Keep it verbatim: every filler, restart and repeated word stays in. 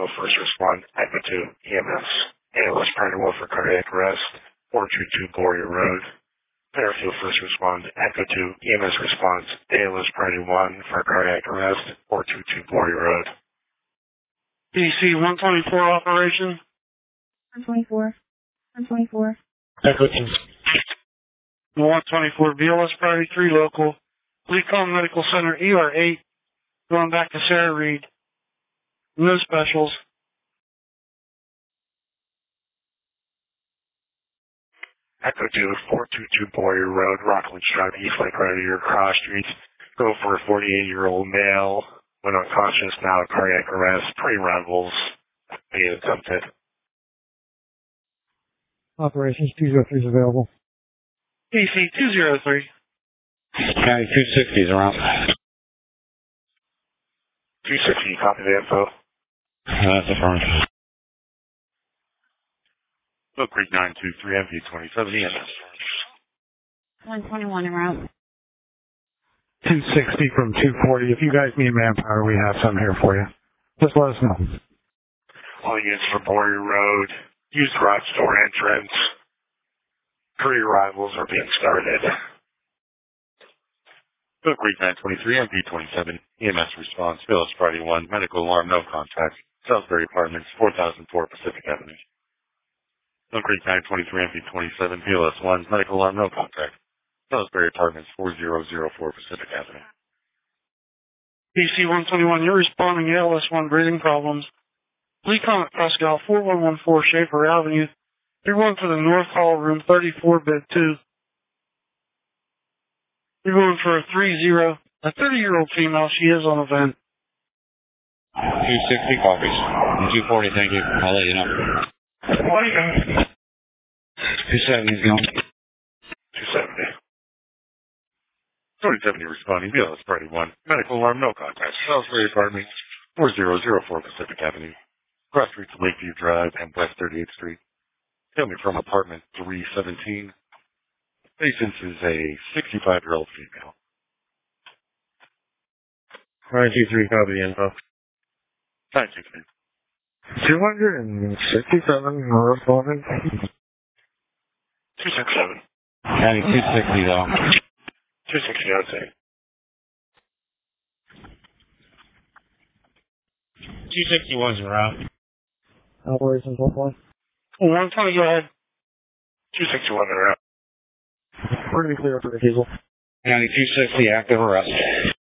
Fairfield First Respond, Echo two, E M S. A L S Priority one for cardiac arrest, four two two Gloria Road. Fairfield First Respond, Echo two, E M S response, A L S Priority one for cardiac arrest, four two two Gloria Road. D C one twenty-four operation. one twenty-four. one twenty-four. Echo two. one twenty-four B L S Priority three local. Lecom Medical Center E R eight. Going back to Sarah Reed. No specials. Echo two, four two two Boyer Road, Rockland Drive, East Lake Radio, Cross Street. Go for a forty-eight-year-old male. Went unconscious, now cardiac arrest, pre-revels. Being attempted. Operations two oh three is available. D C two oh three. County two sixty is around. two sixty, copy the info. That's affirmative. Oak Creek nine two three, M P twenty-seven, E M S. one twenty-one en route. two sixty from two forty. If you guys need manpower, we have some here for you. Just let us know. All units for Boyer Road. Use garage door entrance. Three arrivals are being started. Oak Creek nine twenty-three, M P twenty-seven, E M S response, Phyllis Friday one, medical alarm, no contact. Salisbury Apartments, four thousand four Pacific Avenue. Oak Creek nine twenty-three, M P twenty-seven, P L S one, medical alarm, no contact. Salisbury Apartments, four thousand four Pacific Avenue. D C one twenty-one, you're responding to A L S one breathing problems. Lecom at Prescott, four one one four Schaefer Avenue. You're going for the North Hall, room thirty-four, bed two. You're going for a three zero. A thirty-year-old female, she is on a vent. two sixty copies. And two forty, thank you. I'll let you know. two seventy is going. two seventy. twenty seventy responding, B L S Party one. Medical alarm, no contact. Salisbury Apartments, four thousand four Pacific Avenue. Cross Street to Lakeview Drive and West thirty-eighth Street. Coming from apartment three seventeen. Patient is a sixty-five-year-old female. nine two three, copy the info. nine two three. two sixty-seven, responding. two sixty-seven. County two sixty, though. two sixty, I would say. two sixty-one's around. Operations one point. one twenty, go ahead. two sixty-one, they're out. We're going to be clear for the diesel. County two sixty, active arrest.